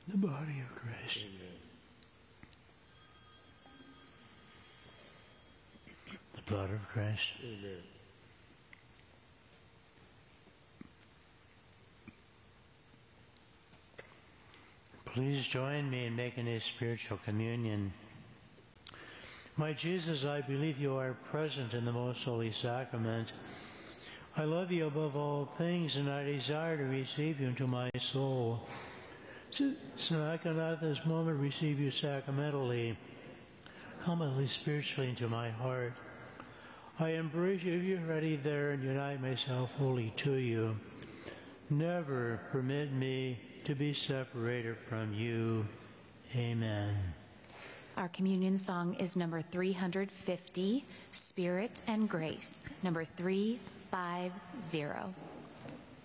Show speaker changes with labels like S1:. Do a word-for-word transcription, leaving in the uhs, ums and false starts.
S1: the body of Christ.
S2: Amen.
S1: The blood of Christ.
S2: Amen.
S1: Please join me in making a spiritual communion. My Jesus, I believe you are present in the most holy sacrament. I love you above all things, and I desire to receive you into my soul. So, so I can at this moment receive you sacramentally. Come at least spiritually into my heart. I embrace you if you're ready there and unite myself wholly to you. Never permit me to be separated from you. Amen.
S3: Our communion song is number three hundred fifty, Spirit and Grace, number three five zero.